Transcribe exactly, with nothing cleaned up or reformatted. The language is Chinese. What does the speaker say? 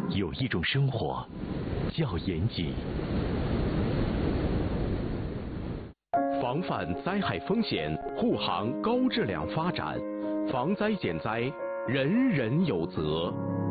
有一种生活叫严谨。 防范灾害风险，护航高质量发展，防灾减灾，人人有责。